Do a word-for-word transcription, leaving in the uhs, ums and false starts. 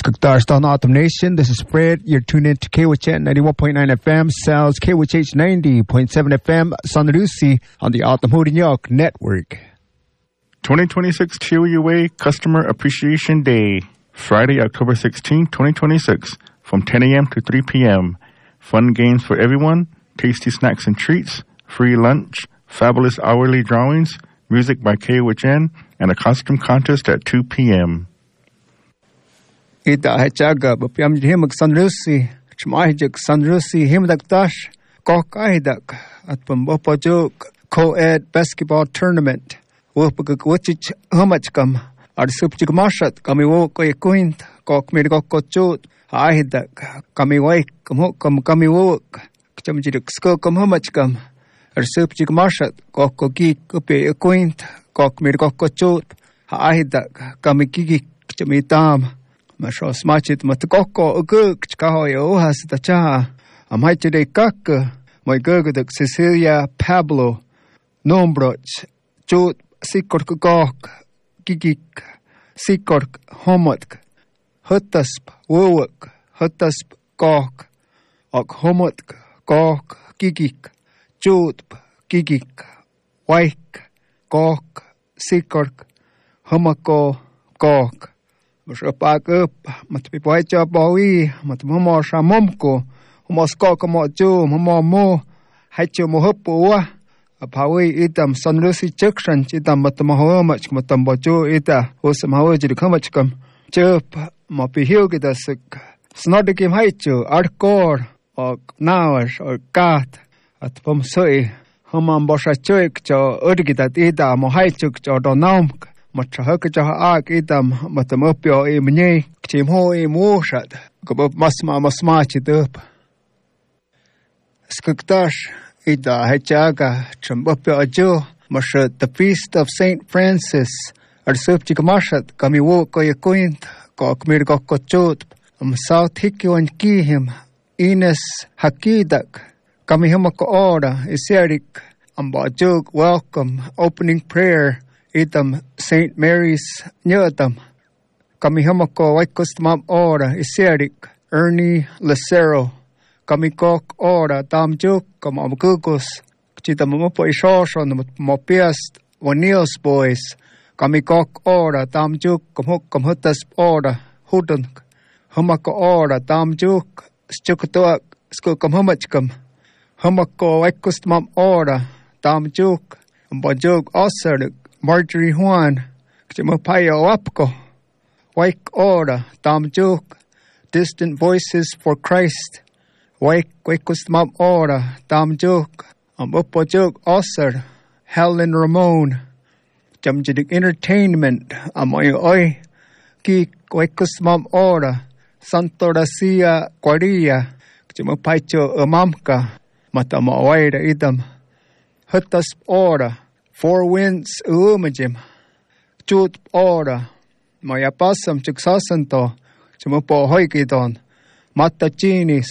Skugdars Don Autumn Nation. This is Fred. You're tuned in to K W H N ninety-one point nine F M, Sal's K W H ninety point seven F M, San Lucie on the Autumn Holding York Network. twenty twenty-six T O U A Customer Appreciation Day, Friday, October sixteenth, twenty twenty-six, from ten a.m. to three p.m. Fun games for everyone, tasty snacks and treats, free lunch, fabulous hourly drawings, music by K W H N, and a costume contest at two p.m. Ita hachaga bapyam himak San Lucie, chmahijak San Lucie himdak dash, kokaidak at pambopojok co-ed basketball tournament. Wopag wachich humachkam, ar supchik mashat, kami wok koy kuint, kok mirgokkochut, aidak, kami waik, kamhokam kami wok, kchamjik skokam humachkam, ar supchik mashat, kok kokik upi kuint, kok mirgokkochut, aidak, kami kikik, kchamitam. Masho smachit matkoko uguk chkahoy ohas tacha amhaite de kak my gurguduk Cecilia Pablo Nombroch Jut Sikork gok gigik Sikork homotk Hutasp wowuk Hutasp gok ok homotk gok gigik Jutp gigik Waik gok Sikork homako gok Mashapag up, Matpipoicha Bowie, Matmomo Shamomko, Moskoko Mojo, Momo Mo, Hacho Mohopua, a Pawi itam, San Lucie Junction, Itam Matamaho much Matambojo ita, Osamahoji the Kamachkam, Chirp, Mopihilgida sick, Snodikim Haichu, Arkor, or Nawash, or Gat, at Pomsoi, Homam Bosha Chuik, or Urgita ita, Mohaichuk, or Donamk. Matrahakajaha ak itam matamopio e mnye kchimho e mushat kabab masma masmachi dup skuktash ida hachaga chambopio ajo mashat the feast of Saint Francis ar supchik mashat kami wo ko yakuint ko kmir ko kochot am south hikyon kihim Ines hakidak kami hamako ora iseric am bajog welcome opening prayer itam Saint Mary's nyotam kami hamako waikustmam ora iseric Ernie Lucero kami kok ora tamjuk kam amkukos chita mamopo ishosho mopiast O'Neill's boys kami kok ora tamjuk kamhok kamhutas ora hudun hamako ora tamjuk schukutuak sku kamhamachkam hamako waikustmam ora tamjuk ambajug oserduk Marjorie Juan, Kchimapayo Apko, Waik Ora, Tamjuk, Distant Voices for Christ, Waik Waikustmam Ora, Tamjuk, Amupojuk Osser, Helen Ramon, Jamjidik Entertainment, Amoy Oi, Ki Waikustmam Ora, Santo Racia Guaria, Kchimapaicho Amamka, Matama Waida Idam, Hutas Ora, Four Winds Umajim, Chut Ora, Mayapasam Chuksasanto, Chimupo Hoikidon, Matachini